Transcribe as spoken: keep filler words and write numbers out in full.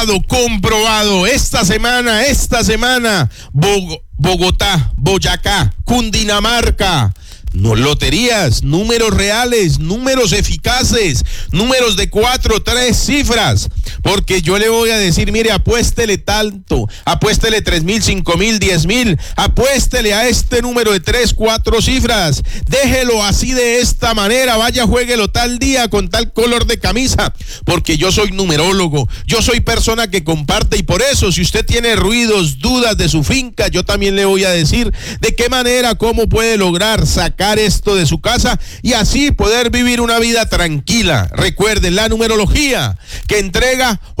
Comprobado, esta semana, esta semana, Bog- Bogotá, Boyacá, Cundinamarca. No, loterías, números reales, números eficaces, números de cuatro, tres cifras, porque yo le voy a decir, mire, apuéstele tanto, apuéstele tres mil, cinco mil, diez mil, apuéstele a este número de tres, cuatro cifras, déjelo así de esta manera, vaya, juéguelo tal día con tal color de camisa, porque yo soy numerólogo, yo soy persona que comparte, y por eso, si usted tiene ruidos, dudas de su finca, yo también le voy a decir de qué manera, cómo puede lograr sacar esto de su casa y así poder vivir una vida tranquila. Recuerden, la numerología que entrega